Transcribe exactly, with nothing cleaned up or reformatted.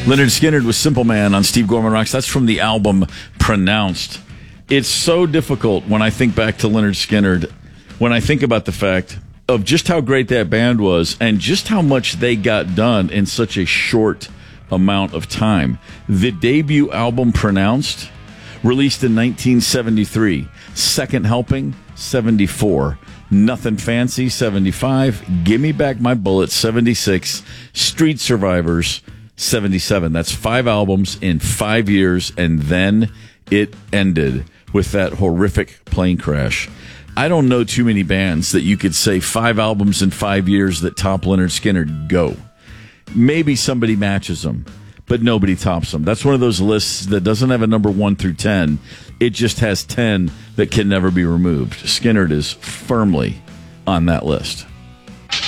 Lynyrd Skynyrd with Simple Man on Steve Gorman Rocks. That's from the album Pronounced. It's so difficult when I think back to Lynyrd Skynyrd, when I think about the fact of just how great that band was and just how much they got done in such a short amount of time. The debut album Pronounced, released in nineteen seventy-three. Second Helping, seventy-four. Nothing Fancy, seventy-five. Gimme Back My Bullet, seventy-six. Street Survivors, seventy-seven. That's five albums in five years, and then it ended with that horrific plane crash. I don't know too many bands that you could say five albums in five years that top Lynyrd Skynyrd. Go. Maybe somebody matches them, but nobody tops them. That's one of those lists that doesn't have a number one through ten. It just has ten that can never be removed. Skynyrd is firmly on that list.